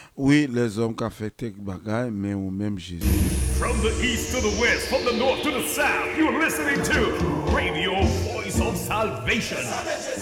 Oui, les hommes qui ont fait tes bagailles, mais ou même Jésus. From the east to the west, from the north to the south, you're listening to Radio Voice of Salvation.